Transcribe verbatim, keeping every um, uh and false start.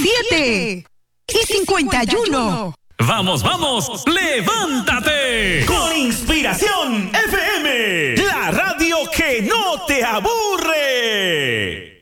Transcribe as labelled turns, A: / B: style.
A: siete y cincuenta y uno.
B: Vamos, vamos, levántate con Inspiración F M, la radio que no te aburre.